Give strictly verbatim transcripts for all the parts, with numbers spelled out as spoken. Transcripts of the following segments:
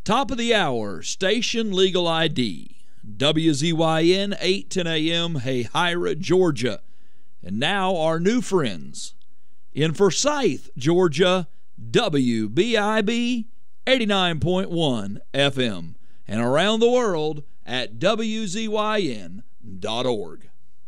Top of the hour, Station Legal I D. W Z Y N, eight ten a.m., Hayhira, Georgia. And now our new friends. In Forsyth, Georgia, W B I B eighty-nine point one F M. And around the world at W Z Y N dot org.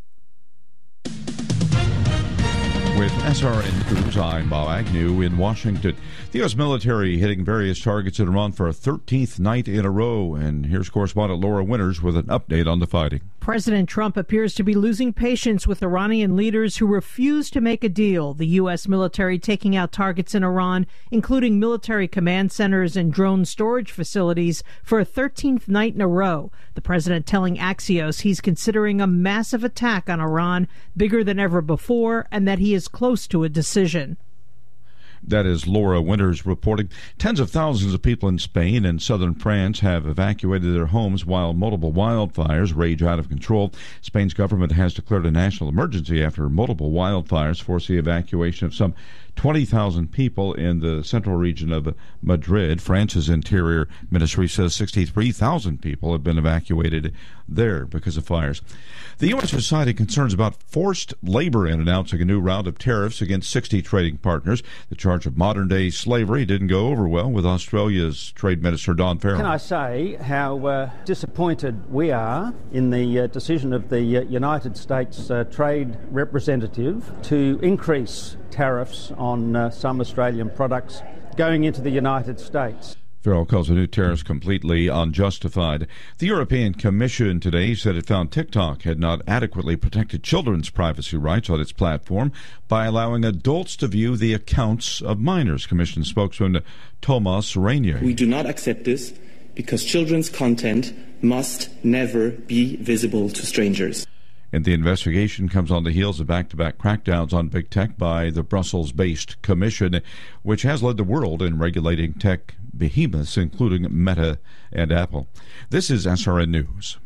With S R N News, I'm Bob Agnew in Washington. The U S military hitting various targets in Iran for a thirteenth night in a row. And here's correspondent Laura Winters with an update on the fighting. President Trump appears to be losing patience with Iranian leaders who refuse to make a deal. The U S military taking out targets in Iran, including military command centers and drone storage facilities, for a thirteenth night in a row. The president telling Axios he's considering a massive attack on Iran, bigger than ever before, and that he is close to a decision. That is Laura Winters reporting. Tens of thousands of people in Spain and southern France have evacuated their homes while multiple wildfires rage out of control. Spain's government has declared a national emergency after multiple wildfires force the evacuation of some twenty thousand people in the central region of Madrid. France's Interior Ministry says sixty-three thousand people have been evacuated there because of fires. The U S is citing concerns about forced labor in announcing a new round of tariffs against sixty trading partners. The charge of modern-day slavery didn't go over well with Australia's Trade Minister Don Farrell. Can I say how uh, disappointed we are in the uh, decision of the uh, United States uh, Trade Representative to increase tariffs on uh, some Australian products going into the United States. Farrell calls the new tariffs completely unjustified. The European Commission today said it found TikTok had not adequately protected children's privacy rights on its platform by allowing adults to view the accounts of minors. Commission spokesman Thomas Reynier. We do not accept this because children's content must never be visible to strangers. And the investigation comes on the heels of back-to-back crackdowns on big tech by the Brussels-based Commission, which has led the world in regulating tech behemoths, including Meta and Apple. This is S R N News.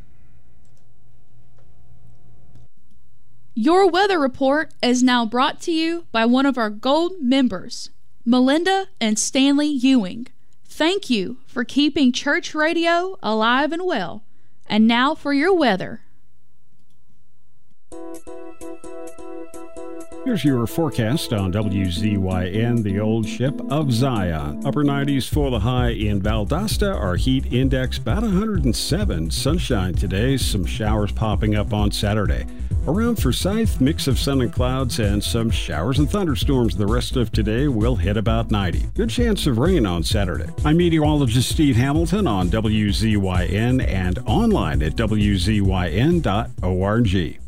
Your weather report is now brought to you by one of our gold members, Melinda and Stanley Ewing. Thank you for keeping church radio alive and well. And now for your weather. Here's your forecast on W Z Y N, the old ship of Zion. Upper nineties for the high in Valdosta. Our heat index about one hundred seven. Sunshine today, some showers popping up on Saturday. Around Forsyth, mix of sun and clouds and some showers and thunderstorms the rest of today will hit about ninety. Good chance of rain on Saturday. I'm meteorologist Steve Hamilton on W Z Y N and online at W Z Y N dot org.